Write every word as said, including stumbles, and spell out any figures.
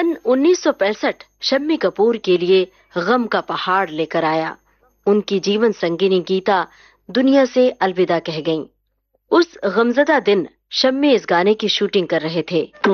सन उन्नीस सौ पैंसठ शम्मी कपूर के लिए गम का पहाड़ लेकर आया। उनकी जीवन संगिनी गीता दुनिया से अलविदा कह गईं। उस गमज़दा दिन शम्मी इस गाने की शूटिंग कर रहे थे।